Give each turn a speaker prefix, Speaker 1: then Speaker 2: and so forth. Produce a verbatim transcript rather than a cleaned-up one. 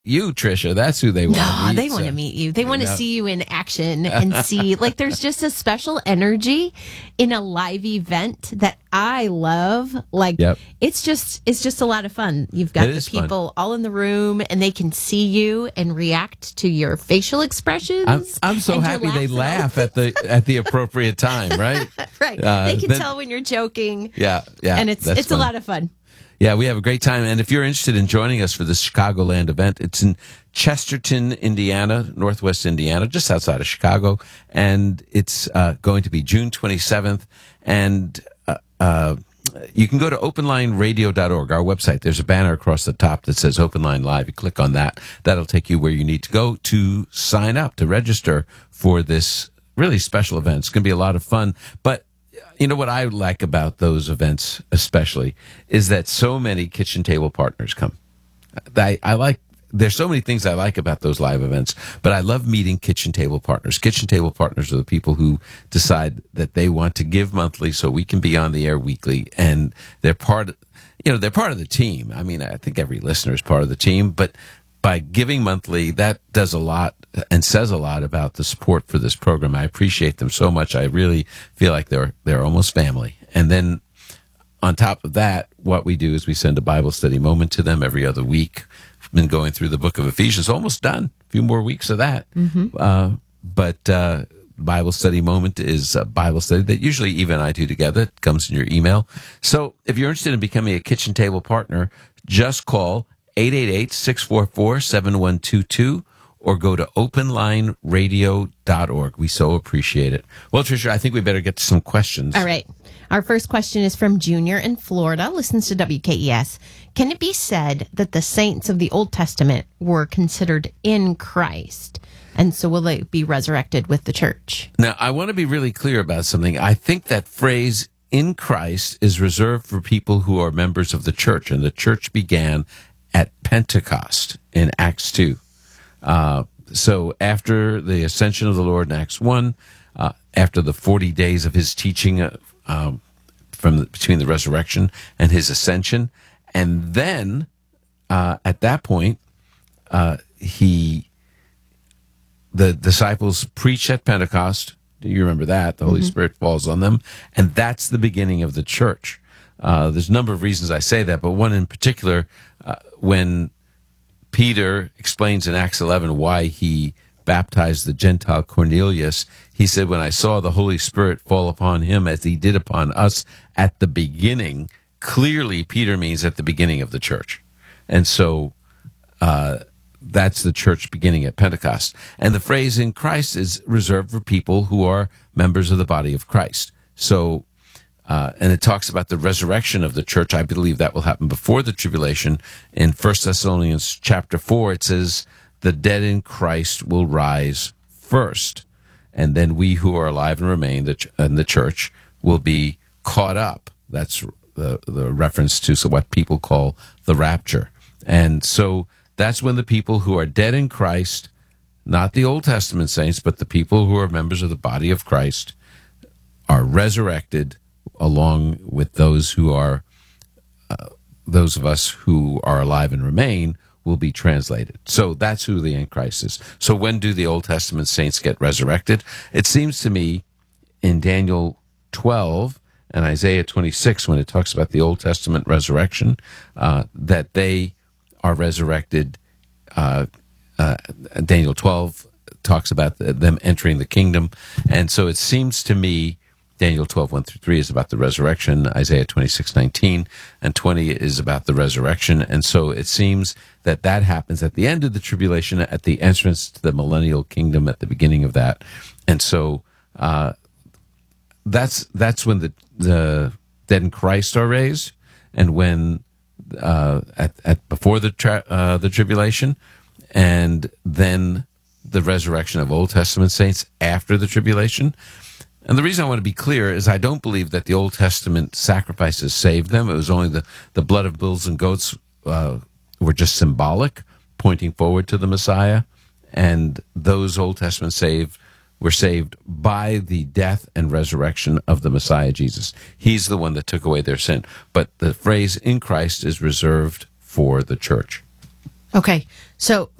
Speaker 1: you, Tricia. That's who they want
Speaker 2: No,
Speaker 1: to meet.
Speaker 2: they want
Speaker 1: so-
Speaker 2: to meet you. They want to
Speaker 1: No.
Speaker 2: see you in action and see, like, there's just a special energy in a live event that I love. Like,
Speaker 1: Yep.
Speaker 2: it's just, it's just a lot of fun. You've got
Speaker 1: It
Speaker 2: the
Speaker 1: is fun.
Speaker 2: people all in the room and they can see you and react to your facial expressions.
Speaker 1: I'm, I'm so
Speaker 2: and your
Speaker 1: happy they
Speaker 2: laughs.
Speaker 1: laugh at the at the appropriate time, right?
Speaker 2: Right.
Speaker 1: Uh,
Speaker 2: they can
Speaker 1: then-
Speaker 2: tell when you're joking.
Speaker 1: Yeah, yeah.
Speaker 2: And it's
Speaker 1: that's
Speaker 2: it's
Speaker 1: fun.
Speaker 2: a lot of fun.
Speaker 1: Yeah, we have a great time. And if you're interested in joining us for this Chicagoland event, it's in Chesterton, Indiana, Northwest Indiana, just outside of Chicago. And it's uh, going to be June twenty-seventh. And uh, uh, you can go to open line radio dot org, our website. There's a banner across the top that says Open Line Live. You click on that. That'll take you where you need to go to sign up, to register for this really special event. It's going to be a lot of fun. But you know what I like about those events especially is that so many kitchen table partners come. I, I like, there's so many things I like about those live events, but I love meeting kitchen table partners. Kitchen table partners are the people who decide that they want to give monthly so we can be on the air weekly, and they're part of, you know, they're part of the team. I mean, I think every listener is part of the team, but by giving monthly, that does a lot and says a lot about the support for this program. I appreciate them so much. I really feel like they're they're almost family. And then on top of that, what we do is we send a Bible study moment to them every other week. We've been going through the book of Ephesians, almost done. A few more weeks of that. Mm-hmm. Uh, but uh, Bible study moment is a Bible study that usually Eva and I do together. It comes in your email. So if you're interested in becoming a kitchen table partner, just call eight eight eight, six four four, seven one two two or go to open line radio dot org. We so appreciate it. Well, Tricia, I think we better get to some questions.
Speaker 2: All right. Our first question is from Junior in Florida, listens to W K E S. Can it be said that the saints of the Old Testament were considered in Christ? And so will they be resurrected with the church?
Speaker 1: Now, I want to be really clear about something. I think that phrase in Christ is reserved for people who are members of the church, and the church began at Pentecost in Acts two. Uh, so after the ascension of the Lord in Acts one, uh, after the forty days of his teaching uh, um, from the, between the resurrection and his ascension, and then uh, at that point, uh, he the disciples preach at Pentecost. You remember that. The Holy mm-hmm. Spirit falls on them, and that's the beginning of the church. Uh, there's a number of reasons I say that, but one in particular, uh, when Peter explains in Acts eleven why he baptized the Gentile Cornelius, he said, when I saw the Holy Spirit fall upon him as he did upon us at the beginning, clearly Peter means at the beginning of the church. And so uh, that's the church beginning at Pentecost. And the phrase in Christ is reserved for people who are members of the body of Christ. So Uh, and it talks about the resurrection of the church. I believe that will happen before the tribulation. In First Thessalonians chapter four, it says, the dead in Christ will rise first. And then we who are alive and remain the ch- in the church will be caught up. That's the, the reference to what people call the rapture. And so that's when the people who are dead in Christ, not the Old Testament saints, but the people who are members of the body of Christ, are resurrected along with those who are, uh, those of us who are alive and remain will be translated. So that's who the Antichrist is. So when do the Old Testament saints get resurrected? It seems to me in Daniel twelve and Isaiah twenty-six, when it talks about the Old Testament resurrection, uh, that they are resurrected. Uh, uh, Daniel twelve talks about the, them entering the kingdom. And so it seems to me Daniel twelve, one through three is about the resurrection. Isaiah twenty-six, nineteen and twenty is about the resurrection. And so it seems that that happens at the end of the tribulation, at the entrance to the millennial kingdom, at the beginning of that. And so uh, that's that's when the, the dead in Christ are raised, and when uh, at, at before the tra- uh, the tribulation, and then the resurrection of Old Testament saints after the tribulation. And the reason I want to be clear is I don't believe that the Old Testament sacrifices saved them. It was only the, the blood of bulls and goats uh, were just symbolic, pointing forward to the Messiah. And those Old Testament saved were saved by the death and resurrection of the Messiah, Jesus. He's the one that took away their sin. But the phrase in Christ is reserved for the church.
Speaker 2: Okay. So